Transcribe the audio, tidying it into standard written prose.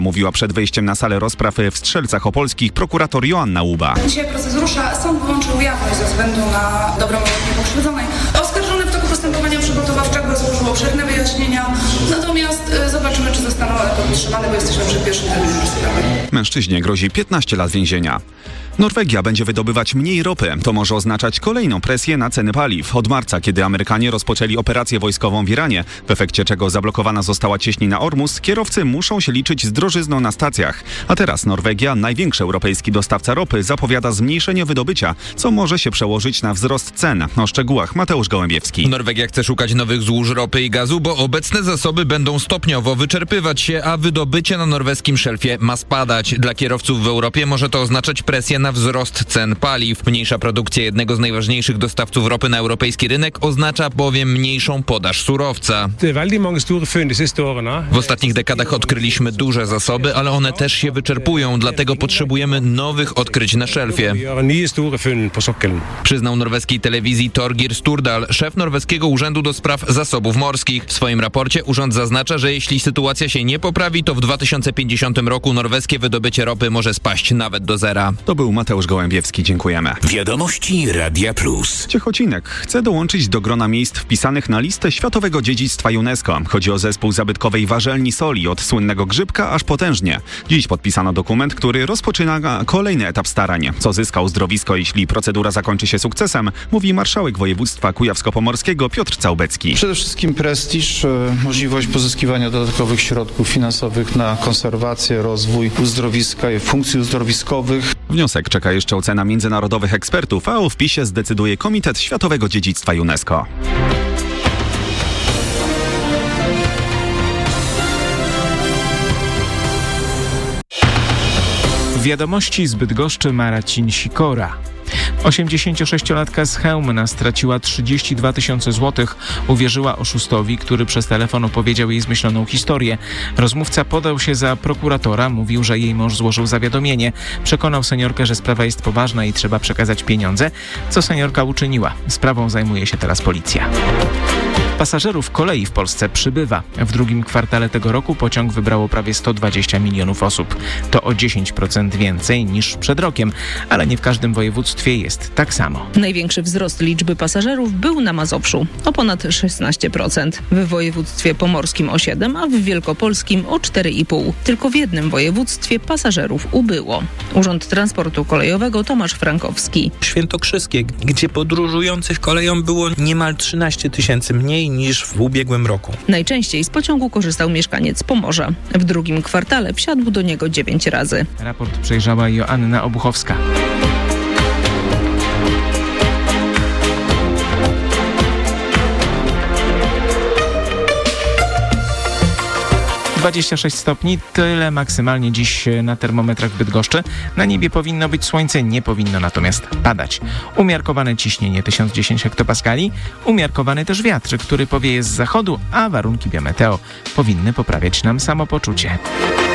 Mówiła przed wejściem na salę rozpraw w Strzelcach Opolskich prokurator Joanna Łuba. Dzisiaj proces rusza. Sąd wyłączył jawność ze względu na dobrą opinię pokrzywdzonej. Oskarżony w toku postępowania przygotowawczego złożył obszerne wyjaśnienia. Natomiast zobaczymy, czy zostaną one podtrzymane, bo jesteśmy przed pierwszym terminem sprawy. Mężczyźnie grozi 15 lat więzienia. Norwegia będzie wydobywać mniej ropy. To może oznaczać kolejną presję na ceny paliw. Od marca, kiedy Amerykanie rozpoczęli operację wojskową w Iranie, w efekcie czego zablokowana została cieśnina Ormus, kierowcy muszą się liczyć z drożyzną na stacjach. A teraz Norwegia, największy europejski dostawca ropy, zapowiada zmniejszenie wydobycia, co może się przełożyć na wzrost cen. O szczegółach Mateusz Gołębiewski. Norwegia chce szukać nowych złóż ropy i gazu, bo obecne zasoby będą stopniowo wyczerpywać się, a wydobycie na norweskim szelfie ma spadać. Dla kierowców w Europie może to oznaczać presję na wzrost cen paliw. Mniejsza produkcja jednego z najważniejszych dostawców ropy na europejski rynek oznacza bowiem mniejszą podaż surowca. W ostatnich dekadach odkryliśmy duże zasoby, ale one też się wyczerpują, dlatego potrzebujemy nowych odkryć na szelfie. Przyznał norweskiej telewizji Torgir Sturdal, szef norweskiego Urzędu do Spraw Zasobów Morskich. W swoim raporcie urząd zaznacza, że jeśli sytuacja się nie poprawi, to w 2050 roku norweskie wydobycie ropy może spaść nawet do zera. To był Mateusz Gołębiewski, dziękujemy. Wiadomości Radia Plus. Ciechocinek chce dołączyć do grona miejsc wpisanych na listę Światowego Dziedzictwa UNESCO. Chodzi o zespół zabytkowej warzelni soli, od słynnego Grzybka aż potężnie. Dziś podpisano dokument, który rozpoczyna kolejny etap starań. Co zyska uzdrowisko, jeśli procedura zakończy się sukcesem, mówi marszałek województwa kujawsko-pomorskiego Piotr Całbecki. Przede wszystkim prestiż, możliwość pozyskiwania dodatkowych środków finansowych na konserwację, rozwój uzdrowiska i funkcji uzdrowiskowych. Wniosek czeka jeszcze ocena międzynarodowych ekspertów, a o wpisie zdecyduje Komitet Światowego Dziedzictwa UNESCO. Wiadomości z Bydgoszczy Marcin Sikora. 86-latka z Chełmna straciła 32 000 złotych. Uwierzyła oszustowi, który przez telefon opowiedział jej zmyśloną historię. Rozmówca podał się za prokuratora, mówił, że jej mąż złożył zawiadomienie. Przekonał seniorkę, że sprawa jest poważna i trzeba przekazać pieniądze, co seniorka uczyniła. Sprawą zajmuje się teraz policja. Pasażerów kolei w Polsce przybywa. W drugim kwartale tego roku pociąg wybrało prawie 120 milionów osób. To o 10% więcej niż przed rokiem, ale nie w każdym województwie jest tak samo. Największy wzrost liczby pasażerów był na Mazowszu, o ponad 16%. W województwie pomorskim o 7%, a w wielkopolskim o 4,5%. Tylko w jednym województwie pasażerów ubyło. Urząd Transportu Kolejowego Tomasz Frankowski. Świętokrzyskie, gdzie podróżujących koleją było niemal 13 000 mniej niż w ubiegłym roku. Najczęściej z pociągu korzystał mieszkaniec Pomorza. W drugim kwartale wsiadł do niego 9 razy. Raport przejrzała Joanna Obuchowska. - 26 stopni, tyle maksymalnie dziś na termometrach w Bydgoszczy. Na niebie powinno być słońce, nie powinno natomiast padać. Umiarkowane ciśnienie 1010 hektopaskali, umiarkowany też wiatr, który powieje z zachodu, a warunki biometeo powinny poprawiać nam samopoczucie.